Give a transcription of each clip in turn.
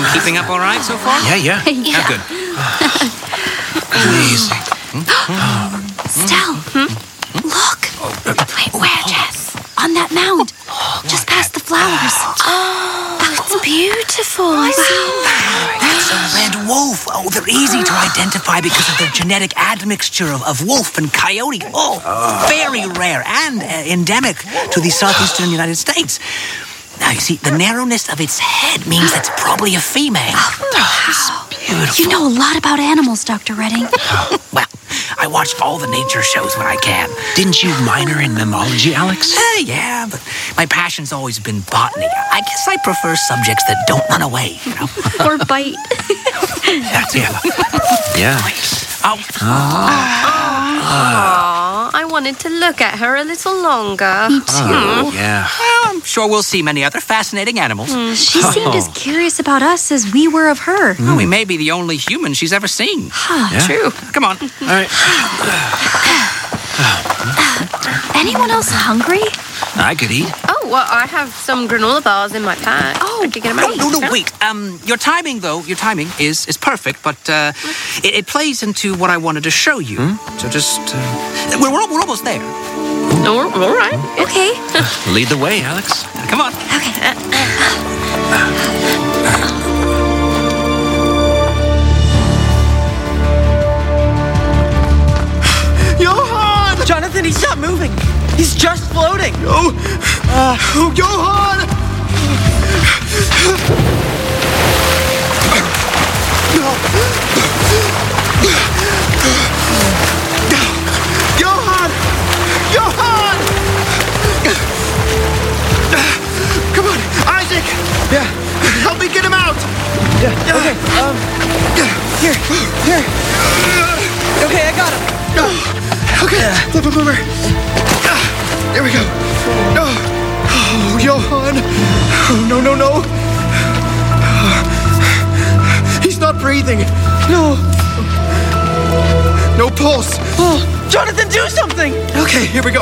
Keeping up all right so far? Yeah. Oh, good. Amazing. Stell, look. Wait, where, Jess? On that mound, just past the flowers. It's beautiful. I see. It's a red wolf. Oh, they're easy to identify because of their genetic admixture of wolf and coyote. Very rare and endemic to the southeastern United States. Now, you see, the narrowness of its head means it's probably a female. Wow. Beautiful. You know a lot about animals, Dr. Redding. Well, I watched all the nature shows when I can. Didn't you minor in mammalogy, Alex? Yeah, but my passion's always been botany. I guess I prefer subjects that don't run away, you know? Or bite. That's it. Yeah. Aw, I wanted to look at her a little longer. Me too. Yeah. Well, I'm sure we'll see many other fascinating animals. She seemed as curious about us as we were of her. Well, we may be the only human she's ever seen. Yeah. True. Come on. All right. Anyone else hungry? I could eat. Oh, well, I have some granola bars in my pack. Oh, I could get them out. No, wait. Your timing is perfect, but it plays into what I wanted to show you. So just, we're almost there. All right. Okay. Lead the way, Alex. Come on. Okay. Johan! Jonathan, he's not moving. He's just floating. Oh, Johan! Johan! Johan! Come on, Isaac! Yeah. Help me get him out! Yeah, okay. Here. Okay, I got him. Okay, flip him over. There we go. Oh, Johan. Oh, no. He's not breathing. No. No pulse. Oh, Jonathan, do something. Okay, here we go.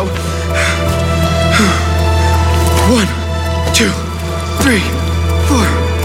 1, 2, 3, 4.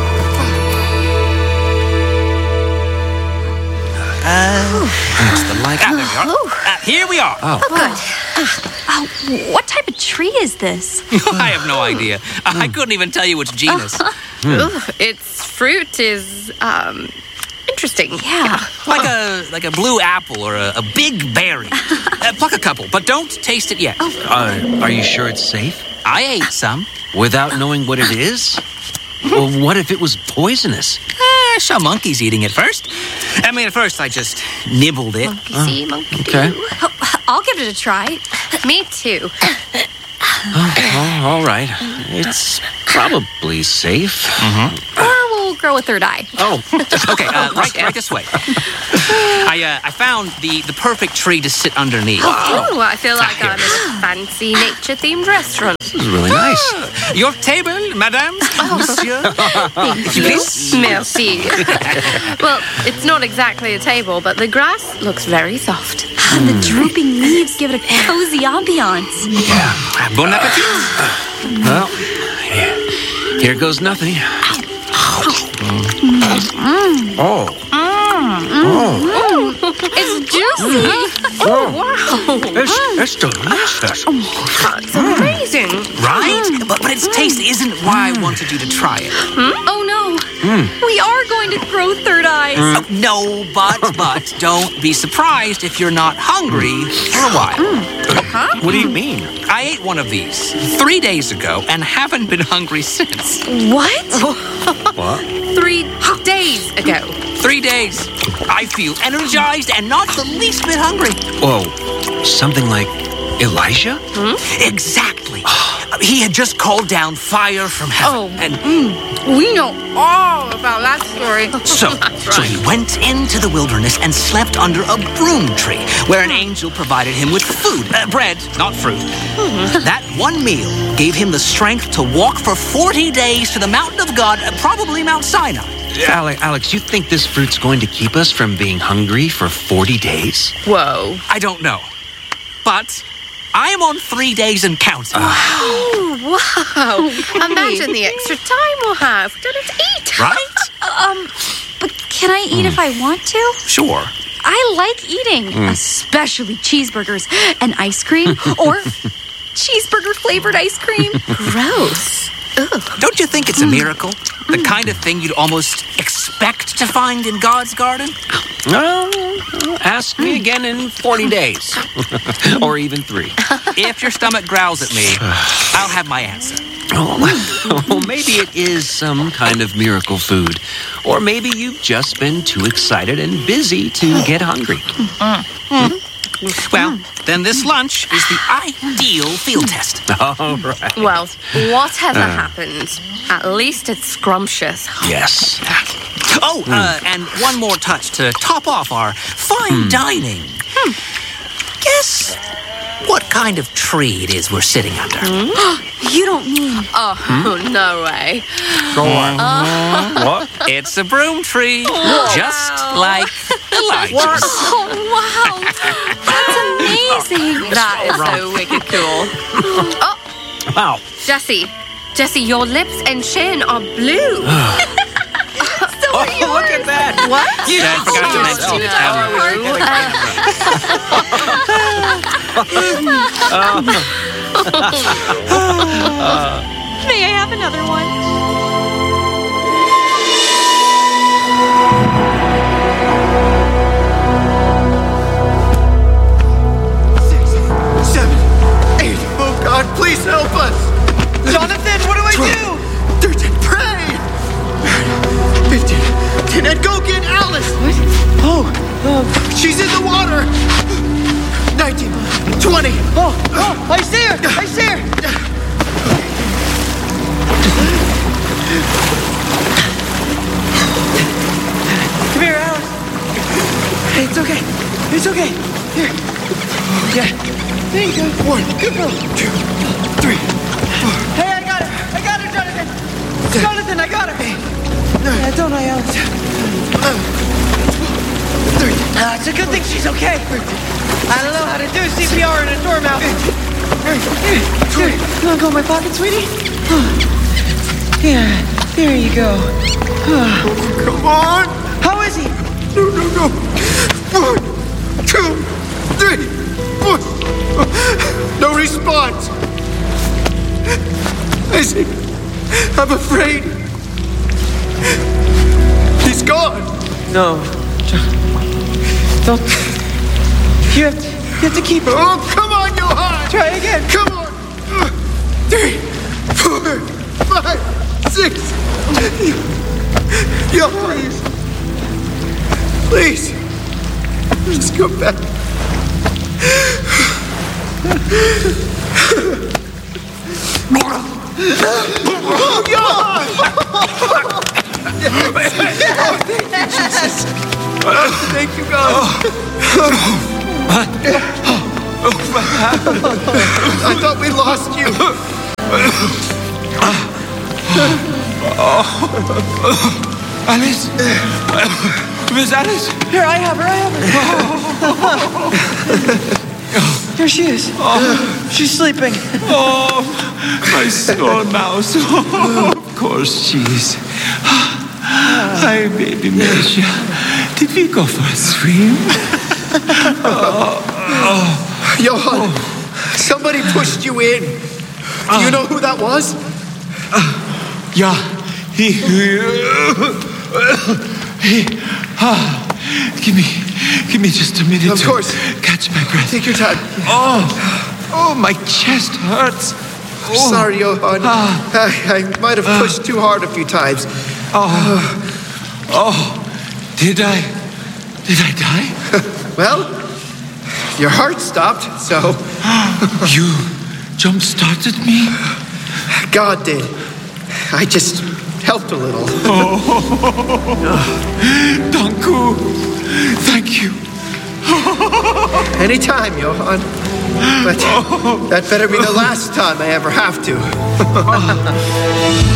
That's the light. There we are. Here we are. Oh, good. What type of tree is this? I have no idea. I couldn't even tell you which genus. Its fruit is interesting. Yeah. Like a blue apple or a big berry. Pluck a couple, but don't taste it yet. Are you sure it's safe? I ate some. Without knowing what it is? Well, what if it was poisonous? I saw monkeys eating it first. At first I just nibbled it. Monkey see, monkey Okay. do. I'll give it a try. Me too. Oh, all right. It's probably safe. Or we'll grow a third eye. Oh, Okay, right this way. I found the perfect tree to sit underneath. Oh, I feel like I'm in a fancy nature-themed restaurant. this is really nice. Your table, madame, monsieur. If you please. Merci. Well, it's not exactly a table, but the grass looks very soft. And the drooping leaves give it a cozy ambiance. Bon appetit. Well, here goes nothing. Oh. It's juicy. Oh, wow. It's delicious. That's amazing. Right? But its taste isn't why I wanted you to try it. Oh no. We are going to grow third eyes. No, but don't be surprised if you're not hungry for a while. What do you mean? I ate one of these 3 days ago and haven't been hungry since. What? What? 3 days ago. 3 days. I feel energized and not the least bit hungry. Whoa, something like Elijah? Exactly. He had just called down fire from heaven. We know all about that story. So he went into the wilderness and slept under a broom tree, where an angel provided him with food, bread, not fruit. That one meal gave him the strength to walk for 40 days to the mountain of God, probably Mount Sinai. Alex, you think this fruit's going to keep us from being hungry for 40 days? Whoa. I don't know. But I am on 3 days and counting. Oh, wow. Imagine the extra time we'll have. We don't have to eat. Right? But can I eat if I want to? Sure. I like eating, especially cheeseburgers and ice cream, or cheeseburger-flavored ice cream. Gross. Ugh. Don't you think it's a miracle? The kind of thing you'd almost expect to find in God's garden? Ask me again in 40 days. Or even 3. If your stomach growls at me, I'll have my answer. Oh, maybe it is some kind of miracle food. Or maybe you've just been too excited and busy to get hungry. Well, then this lunch is the ideal field test. All right. Well, whatever happens, at least it's scrumptious. Yes. Oh, and one more touch to top off our fine dining. Guess what kind of tree it is we're sitting under? You don't mean... Oh, no way. What? It's a broom tree, just like Elijah's. Oh, wow. That's amazing. That is so wicked cool. Oh, Wow. Jesse, your lips and chin are blue. So are yours. Look at that. What? Yeah, I forgot to mention. May I have another one? 6, 7, 8. Oh, God, please help us. Jonathan, what do I do? 13, pray. 15, 10, and go get Alice. Oh, She's in the water. 19, 20. oh, I see her. I see her. Come here, Alice. It's okay. It's okay. Here. Yeah. There you go. 1, Good girl. 2, 3, 4. Hey, I got her. I got her, Jonathan. Jonathan, I got her. Yeah, don't I, Alice? It's a good thing she's okay. I don't know how to do CPR in a dormouse. Here, you want to go in my pocket, sweetie? Yeah, there you go. Come on. How is he? No. 1, 2, 3, 4. No response. Isaac, I'm afraid. He's gone. No. Don't. You have to keep. Oh, come on, Johan. Try again. Come on. 3, 4, 5, 6. Yeah, please. Just come back. Oh, Johan! Thank you, God. I thought we lost you. Alice? Miss Alice? Here, I have her. Here she is. She's sleeping. Oh, my small mouse. Oh, of course she is. Hi, baby Misha. Did we go for a swim? Johan, somebody pushed you in. Do you know who that was? Yeah, he give me just a minute. Of course. To catch my breath. Take your time. Oh, my chest hurts. Oh. Sorry, Johan. I might have pushed too hard a few times. Did I die? Well, your heart stopped, so You jump-started me? God did. I just helped a little. Danku. Thank you. Anytime, Johan. But that better be the last time I ever have to.